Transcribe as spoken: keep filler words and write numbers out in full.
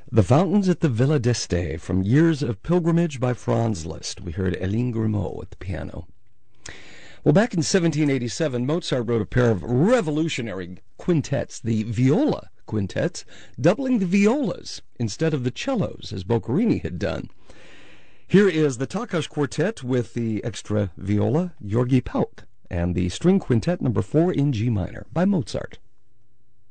The Fountains at the Villa d'Este from Years of Pilgrimage by Franz Liszt. We heard Eline Grimaud at the piano. Well, back in seventeen eighty-seven, Mozart wrote a pair of revolutionary quintets, the viola quintets, doubling the violas instead of the cellos, as Boccherini had done. Here is the Takas Quartet with the extra viola, Georgi Pauk, and the string quintet number four in G minor by Mozart.